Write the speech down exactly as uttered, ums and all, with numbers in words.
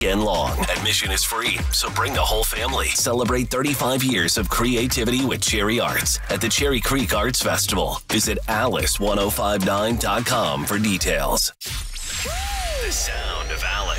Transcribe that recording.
weekend long. Admission is free, so bring the whole family. Celebrate thirty-five years of creativity with Cherry Arts at the Cherry Creek Arts Festival. Visit alice ten fifty-nine dot com for details. The sound of Alice.